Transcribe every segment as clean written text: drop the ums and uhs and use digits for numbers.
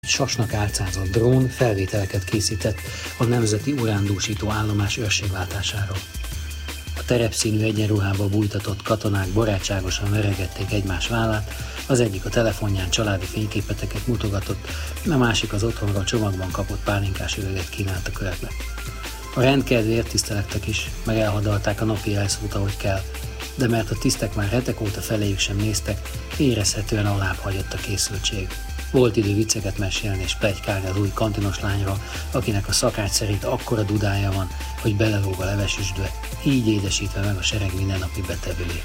Sasnak álcázott drón felvételeket készített a Nemzeti Urándúsító Állomás őrségváltásáról. A terepszínű egyenruhába bújtatott katonák barátságosan veregették egymás vállát, az egyik a telefonján családi fényképeteket mutogatott, a másik az otthonról csomagban kapott pálinkás üveget kínált a körnek. A rendkedvéért tisztelektek is, meg elhadalták a napi elszót, ahogy kell, de mert a tisztek már hetek óta feléjük sem néztek, érezhetően alább hagyott a készültség. Volt idő vicceket mesélni és pletykálni az új kantinos lányról, akinek a szakács szerint akkora dudája van, hogy belelóg a levesüsdbe, így édesítve meg a sereg mindennapi betevőjét.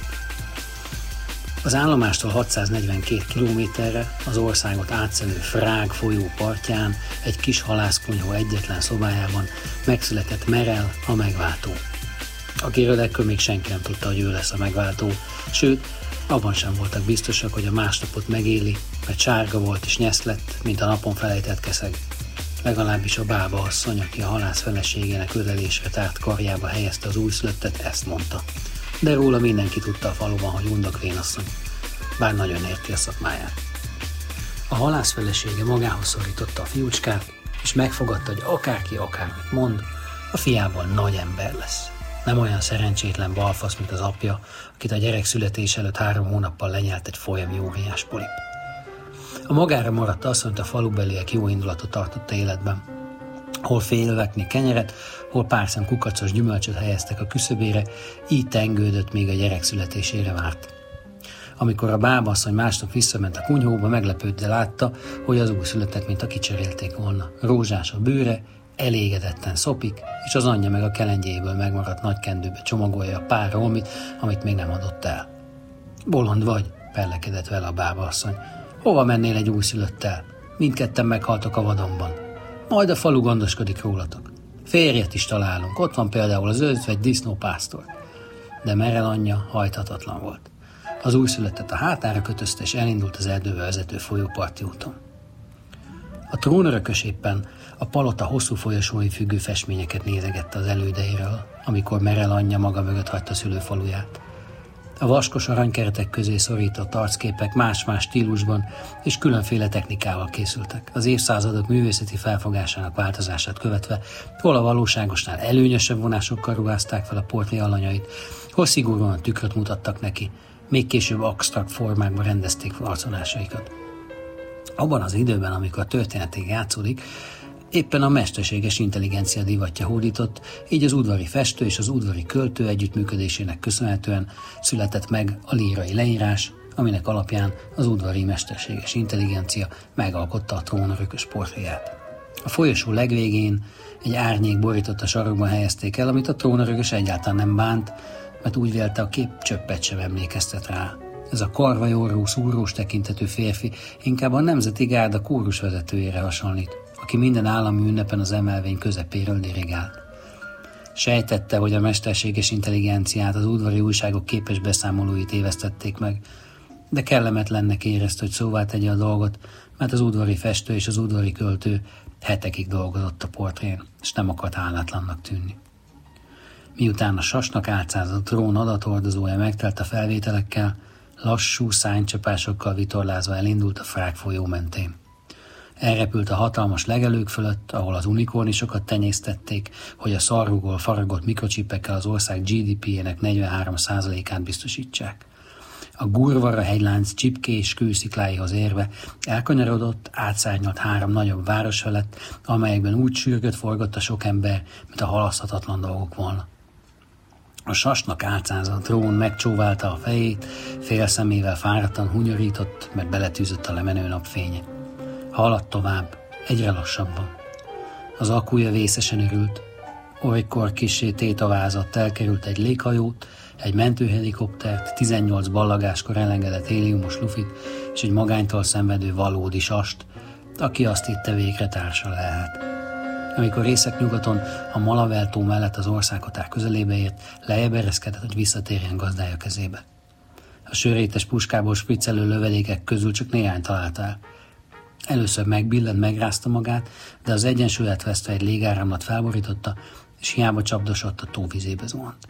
Az állomástól 642 kilométerre az országot átszelő Frág folyó partján egy kis halászkonyhó egyetlen szobájában megszületett Merel, a megváltó. Akiről ekkor még senki nem tudta, hogy ő lesz a megváltó, sőt, abban sem voltak biztosak, hogy a másnapot megéli, mert sárga volt és nyesz lett, mint a napon felejtett keszeg. Legalábbis a bába asszony, aki a halász feleségének ölelésre tárt karjába helyezte az újszülöttet, ezt mondta. De róla mindenki tudta a faluban, hogy undok asszony, bár nagyon érti a szakmáját. A halász felesége magához szorította a fiúcskát, és megfogadta, hogy akárki akármit mond, a fiából nagy ember lesz. Nem olyan szerencsétlen balfasz, mint az apja, akit a gyerek születés előtt 3 hónappal lenyelt egy folyami óriás polip. A magára maradt asszonyt a falubeliek jó indulatot tartotta életben. Hol félvekni kenyeret, hol pár szem kukacos gyümölcsöt helyeztek a küszöbére, így tengődött, még a gyerek születésére várt. Amikor a bábasszony másnap visszament a kunyhóba, meglepődve látta, hogy az újszülöttet, mint a kicserélték volna. Rózsás a bőre, elégedetten szopik, és az anyja meg a kelengyéből megmaradt nagy kendőbe csomagolja a pár rolmit, amit még nem adott el. Bolond vagy, pellekedett vele a bábaasszony. Hova mennél egy újszülöttel? Mindketten meghaltok a vadonban. Majd a falu gondoskodik rólatok. Férjet is találunk, ott van például az özvegy disznópásztor. De Merel anyja hajthatatlan volt. Az újszülöttet a hátára kötözte, és elindult az erdőbe vezető folyóparti úton. A trónörökös éppen a palota hosszú folyosói függő festményeket nézegette az elődeiről, amikor Merel anyja maga mögött hagyta szülőfaluját. A vaskos aranykeretek közé szorított arcképek más-más stílusban és különféle technikával készültek, az évszázadok művészeti felfogásának változását követve, hol a valóságosnál előnyösebb vonásokkal ruházták fel a portré alanyait, hol szigorúan tükröt mutattak neki, még később absztrakt formákban rendezték arcolásaikat. Abban az időben, amikor a történetig játszódik, éppen a mesterséges intelligencia divatja hódított, így az udvari festő és az udvari költő együttműködésének köszönhetően született meg a lírai leírás, aminek alapján az udvari mesterséges intelligencia megalkotta a trónörökös portréját. A folyosó legvégén egy árnyék borított sarokban helyezték el, amit a trónörökös egyáltalán nem bánt, mert úgy vélte, a kép csöppet sem emlékeztet rá. Ez a karvajorrú, szúrós tekintetű férfi inkább a Nemzeti Gárda kórusvezetőjére hasonlít, aki minden állami ünnepen az emelvény közepéről dirigált. Sejtette, hogy a mesterséges intelligenciát az udvari újságok képes beszámolóit évesztették meg, de kellemetlennek érezte, hogy szóvá tegye a dolgot, mert az udvari festő és az udvari költő hetekig dolgozott a portrén, és nem akart hálátlannak tűnni. Miután a Sasnak álcázott drón adathordozója megtelt a felvételekkel, lassú szárnycsapásokkal vitorlázva elindult a Frág folyó mentén. Elrepült a hatalmas legelők fölött, ahol az unikornisokat tenyésztették, hogy a szarvúból faragott mikrocsipekkel az ország GDP-jének 43%-át biztosítsák. A Gurvara hegylánc csipkés kőszikláihoz érve elkanyarodott, átszárnyalt 3 nagyobb város felett, amelyekben úgy sürgött forgott a sok ember, mint a halaszthatatlan dolgok volna. A Sasnak álcázott drón megcsóválta a fejét, fél szemével fáradtan hunyorított, mert beletűzött a lemenő napfénye. Haladt tovább, egyre lassabban. Az akúja vészesen örült. Olykor kissé tétavázott, elkerült egy léghajót, egy mentőhelikoptert, 18 ballagáskor elengedett héliumos lufit, és egy magánytól szenvedő valódi Sast, aki azt hitte, végre társa lehet. Amikor északnyugaton a Malavel-tó mellett az országhatár közelébe ért, lejjebb ereszkedett, hogy visszatérjen gazdája kezébe. A sörétes puskából spriccelő lövedékek közül csak néhány találta el. Először megbillent, megrázta magát, de az egyensúlyát vesztve egy légáramlat felborította, és hiába csapdosott, a tóvizébe zuhant.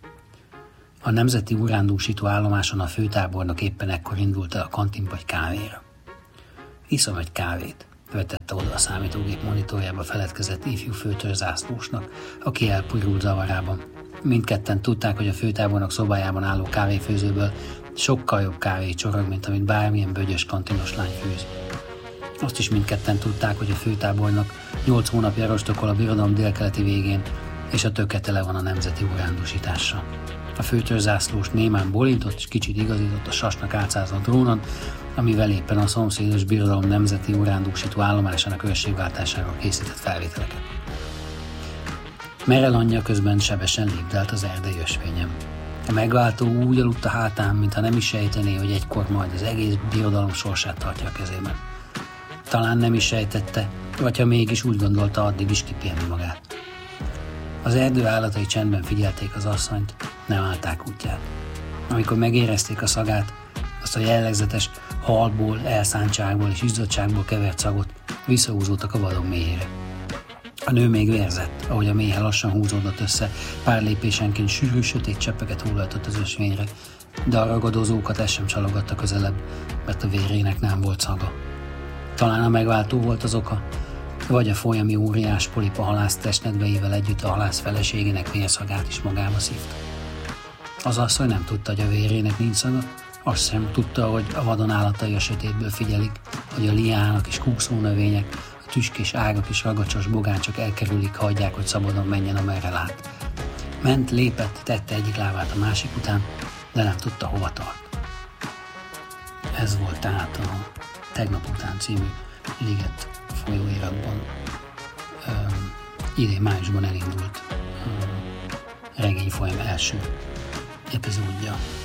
A Nemzeti Urándúsító Állomáson a főtábornok éppen ekkor indult el a kantinba egy kávéra. Iszom egy kávét. vetette oda a számítógép monitorjába feledkezett ifjú főtörzsászlósnak, aki elpurult zavarában. Mindketten tudták, hogy a főtábornok szobájában álló kávéfőzőből sokkal jobb kávé csorog, mint amit bármilyen bögyös kantinos lány főz. Azt is mindketten tudták, hogy a főtábornok 8 hónapja rostokol a birodalom délkeleti végén, és a töke tele van a nemzeti órándúsítással. A főtörzsászlós némán bolintott és kicsit igazított a sasnak átszázott drónon, amivel éppen a szomszédos birodalom nemzeti órándúsító állomásának őrségváltásáról készített felvételeket. Merel anyja közben sebesen lépdelt az erdei ösvényen. A megváltó úgy aludt a hátán, mintha nem is sejtené, hogy egykor majd az egész birodalom sorsát tartja a kezében. Talán nem is sejtette, vagy ha mégis úgy gondolta, addig is kipihenni magát. Az erdő állatai csendben figyelték az asszonyt, nem állták útját. Amikor megérezték a szagát, azt a jellegzetes halból, elszántságból és izzottságból kevert szagot, visszahúzódtak a vadon mélyére. A nő még vérzett, ahogy a méhe lassan húzódott össze, pár lépésenként sűrű, sötét cseppeket hullajtott az ösvényre, de a ragadozókat ez sem csalogatta közelebb, mert a vérének nem volt szaga. Talán a megváltó volt az oka, vagy a folyami óriás polipa halász testnedveivel együtt a halász feleségének vérszagát is magába szívta. Az asszony nem tudta, hogy a vérének nincs szaga, azt sem tudta, hogy a vadon állatai a sötétből figyelik, hogy a liának és kúkszó növények, a tüskés ágak és ragacsos bogáncsok elkerülik, hagyják, hogy szabadon menjen, amerre lát. Ment, lépett, tette egyik lábát a másik után, de nem tudta, hova tart. Ez volt tehát a Tegnap után című Liget folyóiratban idén májusban elindult regényfolyam első epizódja.